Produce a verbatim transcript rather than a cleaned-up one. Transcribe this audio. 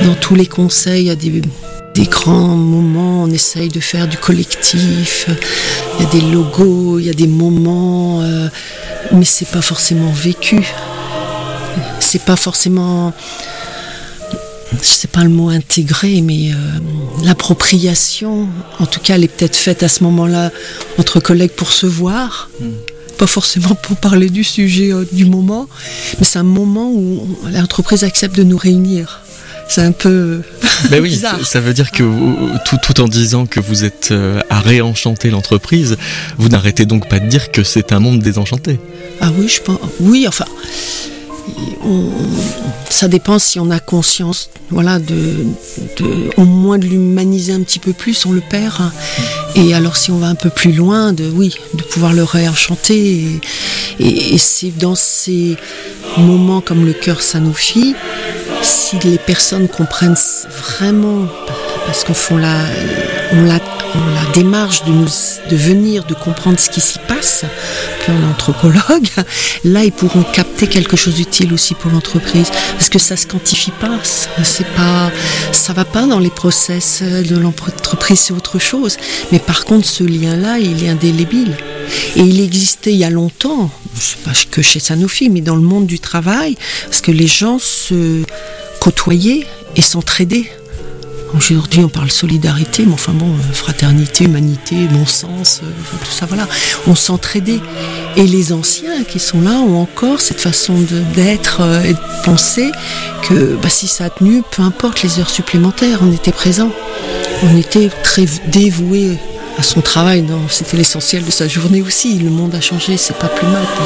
dans tous les conseils, il y a des, des grands moments, on essaye de faire du collectif, il y a des logos, il y a des moments, euh, mais c'est pas forcément vécu. C'est pas forcément, je sais pas le mot intégré, mais euh, l'appropriation, en tout cas, elle est peut-être faite à ce moment-là entre collègues pour se voir. Mmh. Pas forcément pour parler du sujet euh, du moment, mais c'est un moment où on, l'entreprise accepte de nous réunir. C'est un peu ben oui, bizarre. Ça veut dire que vous, tout, tout en disant que vous êtes euh, à réenchanter l'entreprise, vous n'arrêtez donc pas de dire que c'est un monde désenchanté. Ah oui, je pense. Oui, enfin, on, ça dépend si on a conscience, voilà, de, de, au moins de l'humaniser un petit peu plus, on le perd. Hein. Et alors, si on va un peu plus loin, de oui, de pouvoir le réenchanter. Et, et, et c'est dans ces moments comme le cœur Sanofi, si les personnes comprennent vraiment, parce qu'on fait la, on la, on la démarche de, nous, de venir, de comprendre ce qui s'y passe, puis on est anthropologue, là ils pourront capter quelque chose d'utile aussi pour l'entreprise, parce que ça se quantifie pas, c'est pas, ça va pas dans les process de l'entreprise, c'est autre chose. Mais par contre, ce lien-là, il est indélébile. Et il existait il y a longtemps, c'est pas que chez Sanofi, mais dans le monde du travail, parce que les gens se côtoyaient et s'entraidaient. Aujourd'hui, on parle solidarité, mais enfin bon, fraternité, humanité, bon sens, euh, tout ça, voilà. On s'entraidait. Et les anciens qui sont là ont encore cette façon de, d'être euh, et de penser que bah, si ça a tenu, peu importe les heures supplémentaires, on était présents. On était très dévoués à son travail. Non, c'était l'essentiel de sa journée aussi. Le monde a changé, c'est pas plus mal.